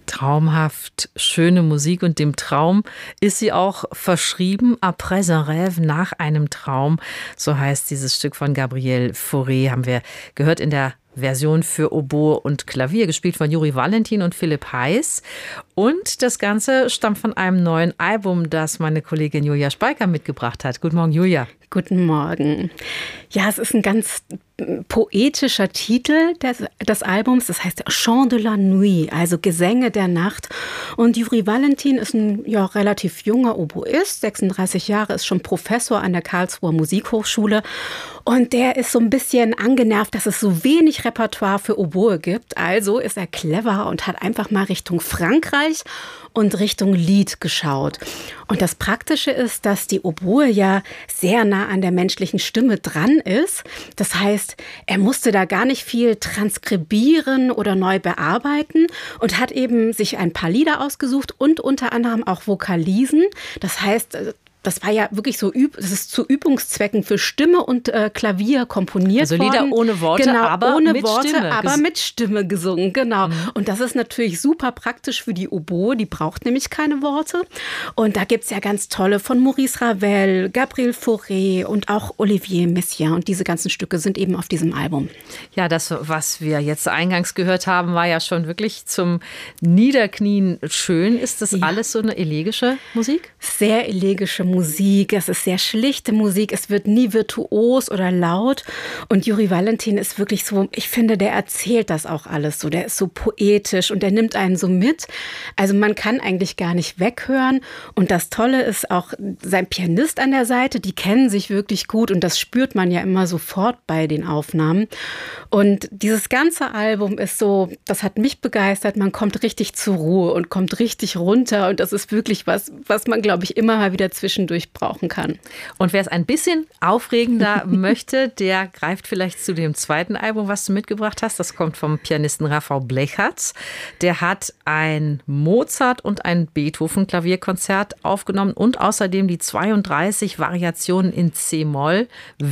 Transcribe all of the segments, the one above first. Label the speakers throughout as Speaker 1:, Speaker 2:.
Speaker 1: Traumhaft schöne Musik und dem Traum ist sie auch verschrieben. Après un rêve, nach einem Traum. So heißt dieses Stück von Gabriel Fauré, haben wir gehört in der Version für Oboe und Klavier, gespielt von Juri Valentin und Philipp Heiß. Und das Ganze stammt von einem neuen Album, das meine Kollegin Julia Speiker mitgebracht hat. Guten Morgen, Julia.
Speaker 2: Guten Morgen. Ja, es ist ein ganz poetischer Titel des Albums. Das heißt Chant de la Nuit, also Gesänge der Nacht. Und Juri Valentin ist ein relativ junger Oboist, 36 Jahre, ist schon Professor an der Karlsruher Musikhochschule. Und der ist so ein bisschen angenervt, dass es so wenig Repertoire für Oboe gibt. Also ist er clever und hat einfach mal Richtung Frankreich und Richtung Lied geschaut. Und das Praktische ist, dass die Oboe ja sehr nah an der menschlichen Stimme dran ist. Das heißt, er musste da gar nicht viel transkribieren oder neu bearbeiten und hat eben sich ein paar Lieder ausgesucht und unter anderem auch Vokalisen. Das heißt, das war ja wirklich so, das ist zu Übungszwecken für Stimme und Klavier komponiert worden.
Speaker 1: Also Lieder ohne Worte,
Speaker 2: genau,
Speaker 1: aber
Speaker 2: ohne
Speaker 1: mit
Speaker 2: Worte,
Speaker 1: Stimme.
Speaker 2: Aber mit Stimme gesungen, genau. Und das ist natürlich super praktisch für die Oboe, die braucht nämlich keine Worte. Und da gibt's ja ganz tolle von Maurice Ravel, Gabriel Fauré und auch Olivier Messiaen. Und diese ganzen Stücke sind eben auf diesem Album.
Speaker 1: Ja, das, was wir jetzt eingangs gehört haben, war ja schon wirklich zum Niederknien schön. Ist das alles so eine elegische Musik?
Speaker 2: Sehr elegische Musik, es ist sehr schlichte Musik, es wird nie virtuos oder laut und Juri Valentin ist wirklich so, ich finde, der erzählt das auch alles so, der ist so poetisch und der nimmt einen so mit, also man kann eigentlich gar nicht weghören und das Tolle ist auch sein Pianist an der Seite, die kennen sich wirklich gut und das spürt man ja immer sofort bei den Aufnahmen und dieses ganze Album ist so, das hat mich begeistert, man kommt richtig zur Ruhe und kommt richtig runter und das ist wirklich was man, glaube ich, immer mal wieder zwischendurch brauchen kann.
Speaker 1: Und wer es ein bisschen aufregender möchte, der greift vielleicht zu dem zweiten Album, was du mitgebracht hast. Das kommt vom Pianisten Rafał Blechacz. Der hat ein Mozart- und ein Beethoven-Klavierkonzert aufgenommen und außerdem die 32 Variationen in C-Moll,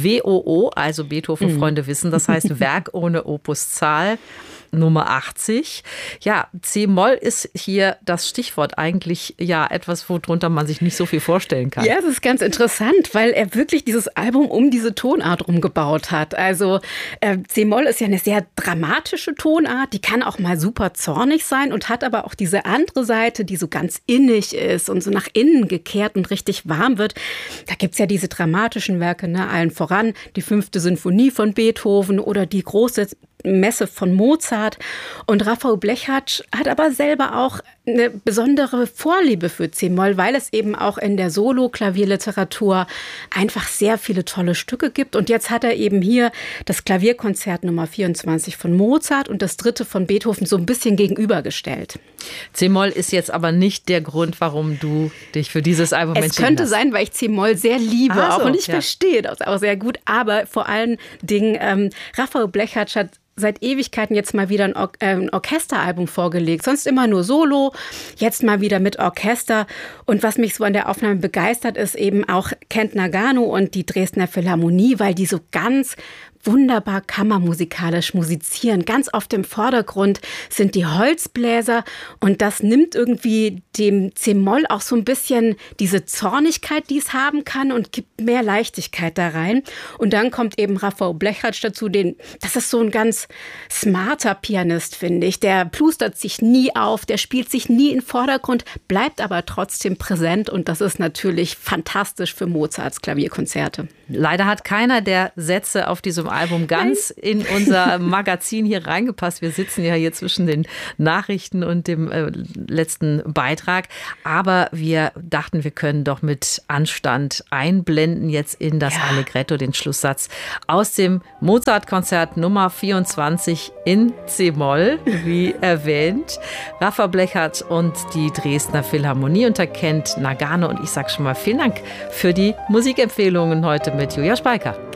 Speaker 1: WOO, also Beethoven-Freunde wissen, das heißt Werk ohne Opuszahl. Nummer 80. Ja, C-Moll ist hier das Stichwort, eigentlich ja etwas, worunter man sich nicht so viel vorstellen kann.
Speaker 2: Ja, es ist ganz interessant, weil er wirklich dieses Album um diese Tonart rumgebaut hat. Also C-Moll ist ja eine sehr dramatische Tonart, die kann auch mal super zornig sein und hat aber auch diese andere Seite, die so ganz innig ist und so nach innen gekehrt und richtig warm wird. Da gibt's ja diese dramatischen Werke, ne, allen voran die 5. Sinfonie von Beethoven oder die große Messe von Mozart. Und Rafał Blechacz hat aber selber auch eine besondere Vorliebe für C-Moll, weil es eben auch in der Solo-Klavierliteratur einfach sehr viele tolle Stücke gibt. Und jetzt hat er eben hier das Klavierkonzert Nummer 24 von Mozart und das 3. von Beethoven so ein bisschen gegenübergestellt.
Speaker 1: C-Moll ist jetzt aber nicht der Grund, warum du dich für dieses Album entschieden hast.
Speaker 2: Es könnte sein, weil ich C-Moll sehr liebe auch und ich verstehe das auch sehr gut. Aber vor allen Dingen, Rafał Blechacz hat seit Ewigkeiten jetzt mal wieder ein Orchesteralbum vorgelegt. Sonst immer nur Solo, jetzt mal wieder mit Orchester. Und was mich so an der Aufnahme begeistert, ist eben auch Kent Nagano und die Dresdner Philharmonie, weil die so ganz wunderbar kammermusikalisch musizieren. Ganz oft im Vordergrund sind die Holzbläser und das nimmt irgendwie dem C-Moll auch so ein bisschen diese Zornigkeit, die es haben kann und gibt mehr Leichtigkeit da rein. Und dann kommt eben Rafał Blechacz dazu, das ist so ein ganz smarter Pianist, finde ich. Der plustert sich nie auf, der spielt sich nie in den Vordergrund, bleibt aber trotzdem präsent und das ist natürlich fantastisch für Mozarts Klavierkonzerte.
Speaker 1: Leider hat keiner der Sätze auf diesem Album ganz in unser Magazin hier reingepasst. Wir sitzen ja hier zwischen den Nachrichten und dem letzten Beitrag. Aber wir dachten, wir können doch mit Anstand einblenden jetzt in das Allegretto, den Schlusssatz aus dem Mozart-Konzert Nummer 24 in C-Moll, wie erwähnt. Rafał Blechacz und die Dresdner Philharmonie unter Kent Nagano. Und ich sage schon mal vielen Dank für die Musikempfehlungen heute mit Julia Speiker.